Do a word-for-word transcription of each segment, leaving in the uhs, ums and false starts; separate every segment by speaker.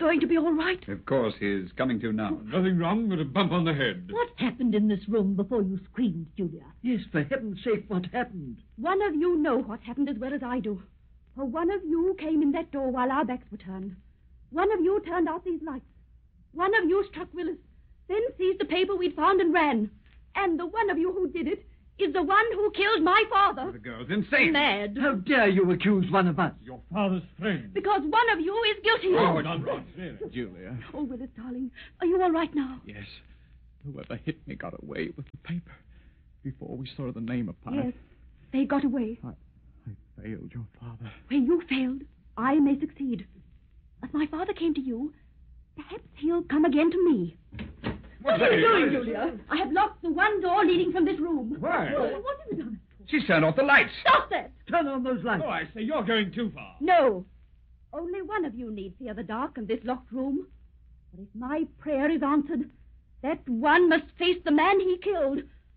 Speaker 1: going to be all right?
Speaker 2: Of course, he's coming to now.
Speaker 3: Nothing wrong but a bump on the head.
Speaker 1: What happened in this room before you screamed, Julia?
Speaker 4: Yes, for heaven's sake, what happened?
Speaker 1: One of you know what happened as well as I do. For one of you came in that door while our backs were turned. One of you turned out these lights. One of you struck Willis, then seized the paper we'd found and ran. And the one of you who did it is the one who killed my father.
Speaker 2: The girl's insane.
Speaker 1: Mad.
Speaker 4: How dare you accuse one of us?
Speaker 3: Your father's friend.
Speaker 1: Because one of you is guilty.
Speaker 3: Oh, nonsense.
Speaker 5: Julia.
Speaker 1: Oh, Willis, darling, are you all right now?
Speaker 5: Yes. Whoever hit me got away with the paper before we saw the name upon
Speaker 1: Yes,
Speaker 5: it.
Speaker 1: they got away.
Speaker 5: I, I failed your father.
Speaker 1: Where you failed, I may succeed. As my father came to you, perhaps he'll come again to me.
Speaker 2: What's
Speaker 1: What are you
Speaker 2: that?
Speaker 1: doing, Julia? I have locked the one door leading from this room.
Speaker 3: Why?
Speaker 1: What have you done?
Speaker 2: She's turned off the lights.
Speaker 1: Stop that!
Speaker 4: Turn on those lights.
Speaker 3: Oh, I say, you're going too far.
Speaker 1: No. Only one of you need fear the dark and this locked room. But if my prayer is answered, that one must face the man he killed.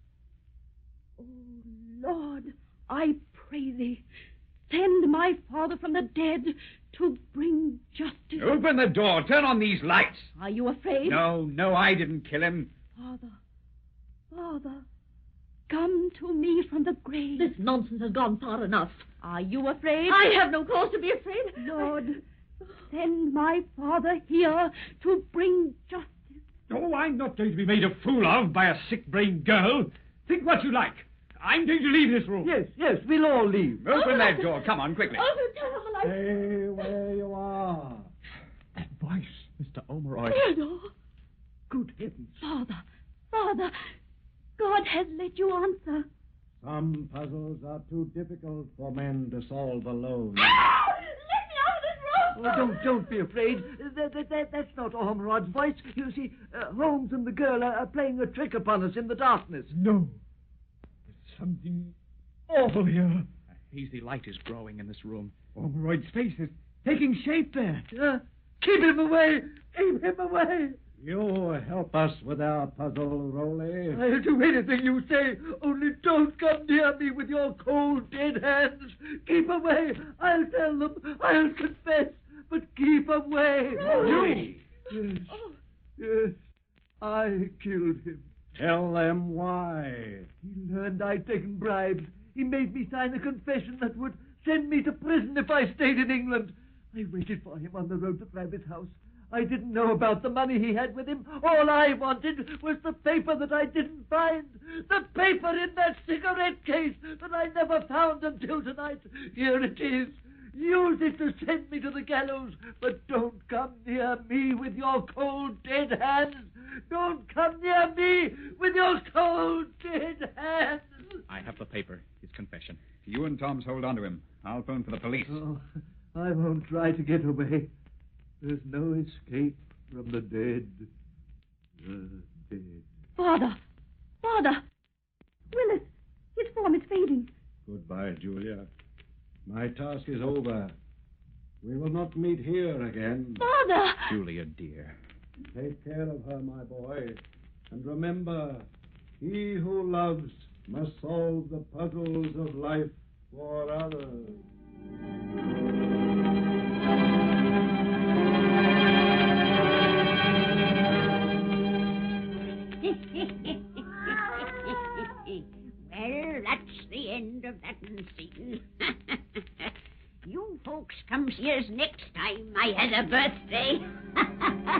Speaker 1: Oh, Lord, I pray thee, send my father from the dead to bring justice.
Speaker 2: Open the door. Turn on these lights.
Speaker 1: Are you afraid?
Speaker 2: No, no, I didn't kill him.
Speaker 1: Father, Father, come to me from the grave.
Speaker 6: This nonsense has gone far enough.
Speaker 1: Are you afraid?
Speaker 6: I have no cause to be afraid.
Speaker 1: Lord, send my father here to bring justice.
Speaker 3: Oh, I'm not going to be made a fool of by a sick-brained girl. Think what you like. I'm going to leave this room.
Speaker 4: Yes, yes, we'll all leave.
Speaker 2: Open that door. Come on, quickly.
Speaker 6: Oh, the terrible light.
Speaker 4: Stay where you are.
Speaker 5: That voice, Mister Omeroyd.
Speaker 1: Theodore,
Speaker 4: Good heavens.
Speaker 1: Father, Father, God has let you answer.
Speaker 7: Some puzzles are too difficult for men to solve alone.
Speaker 6: Oh, let me out of this room.
Speaker 4: Oh, don't, don't be afraid. That, that, that, that's not Ormerod's voice. You see, uh, Holmes and the girl are, are playing a trick upon us in the darkness.
Speaker 3: No. There's something awful here.
Speaker 5: A hazy light is growing in this room.
Speaker 3: Omeroyd's face is taking shape there.
Speaker 4: Uh, keep him away. Keep him away.
Speaker 7: You help us with our puzzle, Rowley.
Speaker 4: I'll do anything you say, only don't come near me with your cold, dead hands. Keep away. I'll tell them. I'll confess. But keep away.
Speaker 3: Louis!
Speaker 4: Yes. Yes. I killed him.
Speaker 7: Tell them why.
Speaker 4: He learned I'd taken bribes. He made me sign a confession that would send me to prison if I stayed in England. I waited for him on the road to Travis House. I didn't know about the money he had with him. All I wanted was the paper that I didn't find. The paper in that cigarette case that I never found until tonight. Here it is. Use it to send me to the gallows. But don't come near me with your cold, dead hands. Don't come near me with your cold, dead hands.
Speaker 5: I have the paper, his confession.
Speaker 2: You and Tom's hold on to him. I'll phone for the police.
Speaker 4: Oh, I won't try to get away. There's no escape from the dead. The dead.
Speaker 1: Father, Father, Willis, his form is fading.
Speaker 7: Goodbye, Julia. My task is over. We will not meet here again.
Speaker 1: Father!
Speaker 5: Julia, dear.
Speaker 7: Take care of her, my boy. And remember, he who loves must solve the puzzles of life for others.
Speaker 6: Well, that's the end of that scene. You folks comes here's next time I has a birthday.